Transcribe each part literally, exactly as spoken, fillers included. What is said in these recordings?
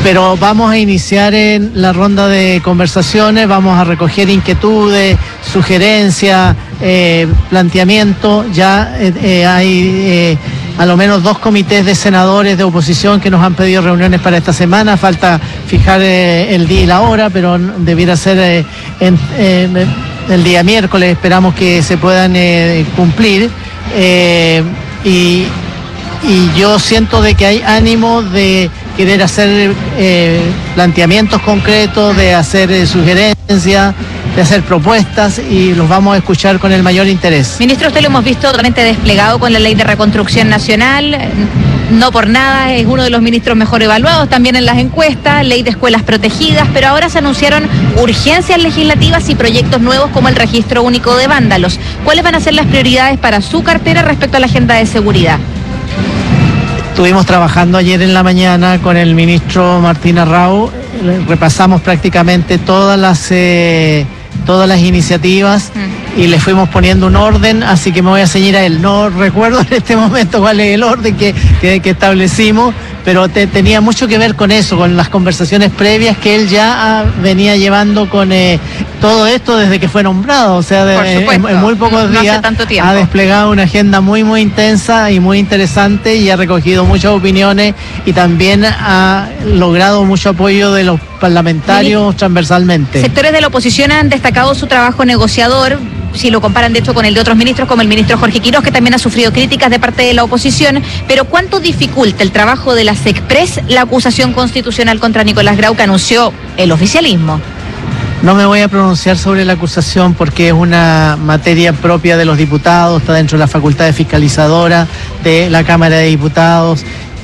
pero vamos a iniciar en la ronda de conversaciones, vamos a recoger inquietudes, sugerencias, eh, planteamientos. Ya eh, eh, hay eh, a lo menos dos comités de senadores de oposición que nos han pedido reuniones para esta semana. Falta fijar eh, el día y la hora, pero debiera ser eh, en, eh, el día miércoles. Esperamos que se puedan eh, cumplir. Eh, y, y yo siento de que hay ánimo de querer hacer eh, planteamientos concretos, de hacer eh, sugerencias, de hacer propuestas, y los vamos a escuchar con el mayor interés. Ministro, usted lo hemos visto totalmente desplegado con la Ley de Reconstrucción Nacional. No por nada es uno de los ministros mejor evaluados también en las encuestas, ley de escuelas protegidas, pero ahora se anunciaron urgencias legislativas y proyectos nuevos como el registro único de vándalos. ¿Cuáles van a ser las prioridades para su cartera respecto a la agenda de seguridad? Estuvimos trabajando ayer en la mañana con el ministro Martín Arrau, repasamos prácticamente todas las eh, todas las iniciativas mm. y le fuimos poniendo un orden, así que me voy a ceñir a él. No recuerdo en este momento cuál es el orden que, que, que establecimos, pero te, tenía mucho que ver con eso, con las conversaciones previas que él ya ah, venía llevando con eh, todo esto desde que fue nombrado, o sea, de, en, en muy pocos no, días no ha desplegado una agenda muy muy intensa y muy interesante, y ha recogido muchas opiniones y también ha logrado mucho apoyo de los parlamentarios sí. transversalmente. Sectores de la oposición han destacado su trabajo negociador, si lo comparan de hecho con el de otros ministros, como el ministro Jorge Quiroz, que también ha sufrido críticas de parte de la oposición. Pero ¿cuánto dificulta el trabajo de la SECPRES la acusación constitucional contra Nicolás Grau que anunció el oficialismo? No me voy a pronunciar sobre la acusación porque es una materia propia de los diputados, está dentro de la facultad fiscalizadora de la Cámara de Diputados.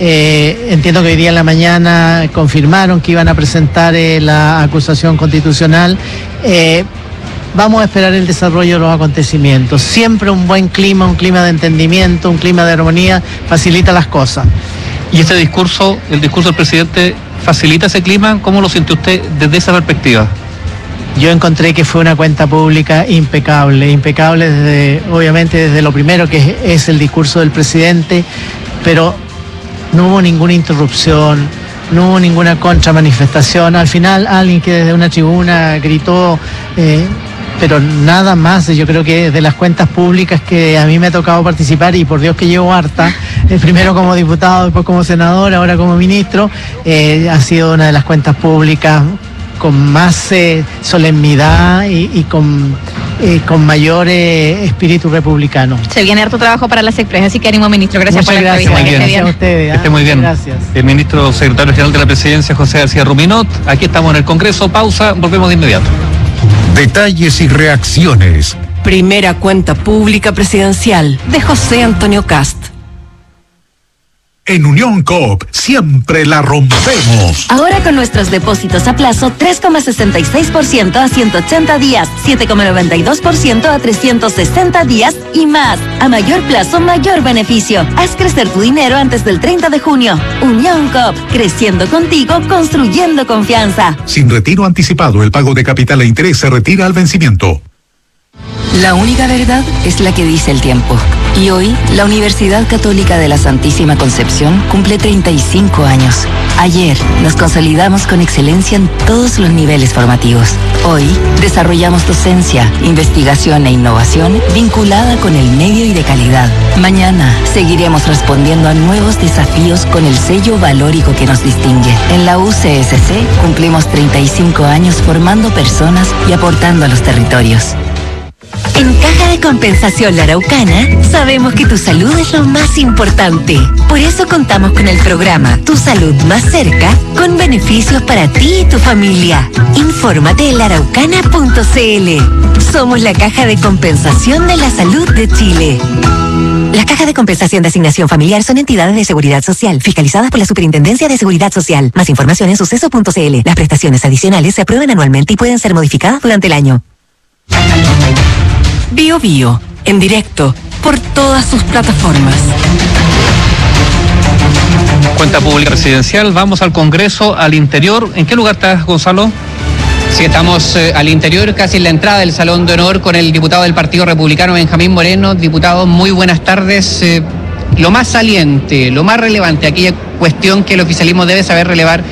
Eh, entiendo que hoy día en la mañana confirmaron que iban a presentar eh, la acusación constitucional. Eh, Vamos a esperar el desarrollo de los acontecimientos. Siempre un buen clima, un clima de entendimiento, un clima de armonía, facilita las cosas. ¿Y este discurso, el discurso del presidente, facilita ese clima? ¿Cómo lo siente usted desde esa perspectiva? Yo encontré que fue una cuenta pública impecable, impecable desde, obviamente desde lo primero que es, es el discurso del presidente, pero no hubo ninguna interrupción, no hubo ninguna contramanifestación. Al final alguien que desde una tribuna gritó, eh, pero nada más. Yo creo que de las cuentas públicas que a mí me ha tocado participar, y por Dios que llevo harta, eh, primero como diputado, después como senador, ahora como ministro, eh, ha sido una de las cuentas públicas con más eh, solemnidad y, y con, eh, con mayor eh, espíritu republicano. Se viene harto trabajo para la SECPRES, así que ánimo, ministro. Gracias Muchas por la gracias. entrevista. Muy bien. Gracias a ustedes. Que esté muy bien. Gracias. El ministro secretario general de la Presidencia, José García Ruminot. Aquí estamos en el Congreso. Pausa, volvemos de inmediato. Detalles y reacciones. Primera cuenta pública presidencial de José Antonio Cast. En Unión Coop siempre la rompemos. Ahora con nuestros depósitos a plazo, tres coma sesenta y seis por ciento a ciento ochenta días, siete coma noventa y dos por ciento a trescientos sesenta días y más. A mayor plazo, mayor beneficio. Haz crecer tu dinero antes del treinta de junio. Unión Coop, creciendo contigo, construyendo confianza. Sin retiro anticipado, el pago de capital e interés se retira al vencimiento. La única verdad es la que dice el tiempo. Y hoy, la Universidad Católica de la Santísima Concepción cumple treinta y cinco años. Ayer, nos consolidamos con excelencia en todos los niveles formativos. Hoy, desarrollamos docencia, investigación e innovación vinculada con el medio y de calidad. Mañana, seguiremos respondiendo a nuevos desafíos con el sello valórico que nos distingue. En la U C S C, cumplimos treinta y cinco años formando personas y aportando a los territorios. En Caja de Compensación La Araucana, sabemos que tu salud es lo más importante. Por eso contamos con el programa Tu Salud Más Cerca, con beneficios para ti y tu familia. Infórmate en la araucana punto c l. Somos la Caja de Compensación de la Salud de Chile. Las cajas de compensación de asignación familiar son entidades de seguridad social, fiscalizadas por la Superintendencia de Seguridad Social. Más información en suceso punto c l. Las prestaciones adicionales se aprueban anualmente y pueden ser modificadas durante el año. Bio Bio, en directo, por todas sus plataformas. Cuenta pública presidencial, vamos al Congreso, al interior. ¿En qué lugar estás, Gonzalo? Sí, estamos eh, al interior, casi en la entrada del Salón de Honor, con el diputado del Partido Republicano, Benjamín Moreno. Diputado, muy buenas tardes. Eh, lo más saliente, lo más relevante, aquella cuestión que el oficialismo debe saber relevar